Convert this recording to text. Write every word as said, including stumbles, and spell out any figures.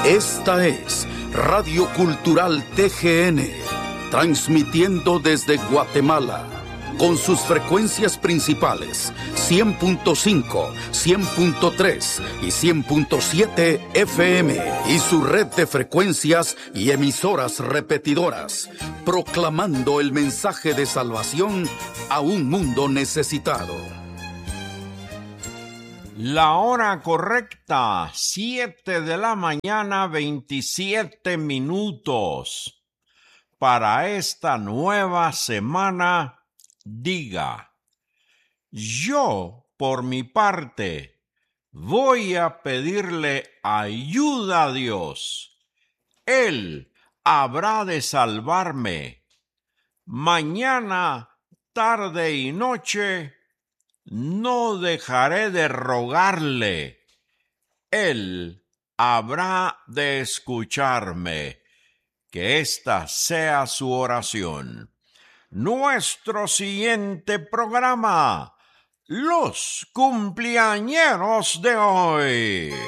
Esta es Radio Cultural T G N, transmitiendo desde Guatemala, con sus frecuencias principales cien punto cinco, cien punto tres y cien punto siete F M, y su red de frecuencias y emisoras repetidoras, proclamando el mensaje de salvación a un mundo necesitado. La hora correcta, siete de la mañana, veintisiete minutos. Para esta nueva semana, diga: yo, por mi parte, voy a pedirle ayuda a Dios. Él habrá de salvarme. Mañana, tarde y noche, no dejaré de rogarle. Él habrá de escucharme. Que esta sea su oración. Nuestro siguiente programa: los cumpleañeros de hoy.